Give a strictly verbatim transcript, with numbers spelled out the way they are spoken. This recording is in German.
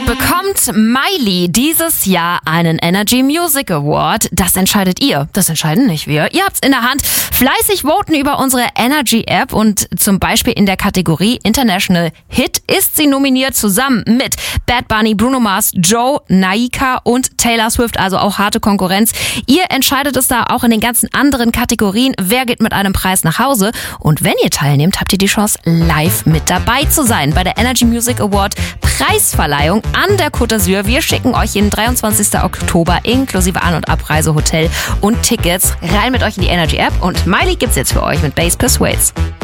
Bekommt Miley dieses Jahr einen Energy Music Award? Das entscheidet ihr. Das entscheiden nicht wir. Ihr habt's in der Hand. Fleißig voten über unsere Energy App und zum Beispiel in der Kategorie International Hit ist sie nominiert zusammen mit Bad Bunny, Bruno Mars, Joe, Naika und Taylor Swift, also auch harte Konkurrenz. Ihr entscheidet es da auch in den ganzen anderen Kategorien, wer geht mit einem Preis nach Hause. Und wenn ihr teilnehmt, habt ihr die Chance, live mit dabei zu sein bei der Energy Music Award Preisverleihung an der Côte d'Azur. Wir schicken euch jeden dreiundzwanzigsten Oktober inklusive An- und Abreise, Hotel und Tickets rein mit euch in die Energy App. Und Miley gibt's jetzt für euch mit Bass Persuades.